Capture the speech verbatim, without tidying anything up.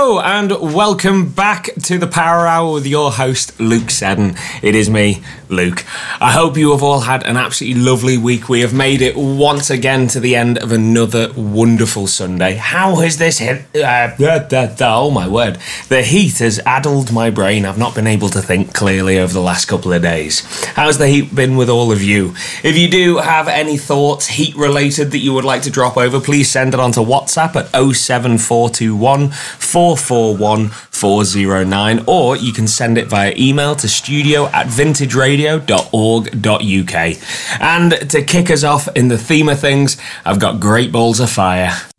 Hello and welcome back to the Power Hour with your host, Luke Seddon. It is me, Luke. I hope you have all had an absolutely lovely week. We have made it once again to the end of another wonderful Sunday. How has this hit? Uh, da, da, da, oh my word. The heat has addled my brain. I've not been able to think clearly over the last couple of days. How's the heat been with all of you? If you do have any thoughts heat related that you would like to drop over, please send it on to WhatsApp at oh seven four two one four four one four oh nine, or you can send it via email to studio at vintage radio dot org dot uk. And to kick us off in the theme of things, I've got Great Balls of Fire.